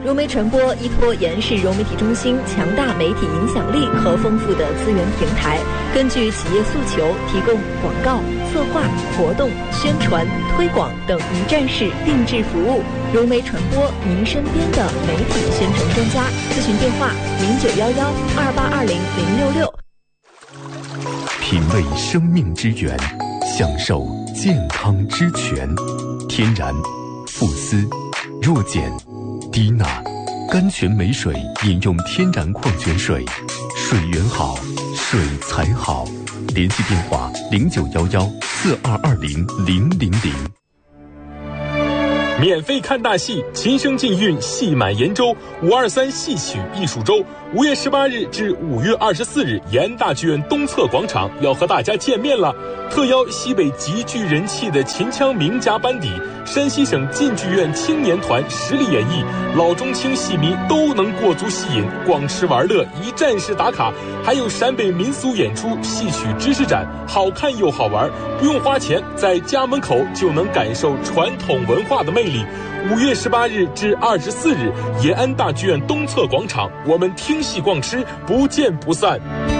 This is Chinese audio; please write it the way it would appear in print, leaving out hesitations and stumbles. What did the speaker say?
融媒传播依托延世融媒体中心强大媒体影响力和丰富的资源平台，根据企业诉求提供广告、策划、活动、宣传、推广等一站式定制服务。融媒传播，您身边的媒体宣传专家。咨询电话：0911282066。 品味生命之源，享受健康之泉。天然、馥斯、弱碱、低钠、甘泉美水，饮用天然矿泉水，水源好，水才好。联系电话：0911422000。 免费看大戏，琴声禁韵，戏满延州523戏曲艺术周，5月18日至5月24日，延安大剧院东侧广场要和大家见面了。特邀西北极具人气的秦腔名家班底，山西省晋剧院青年团实力演绎，老中青戏迷都能过足戏瘾，逛吃玩乐，一站式打卡，还有陕北民俗演出、戏曲知识展，好看又好玩，不用花钱，在家门口就能感受传统文化的魅力。5月18日至24日，延安大剧院东侧广场，我们听戏逛吃，不见不散。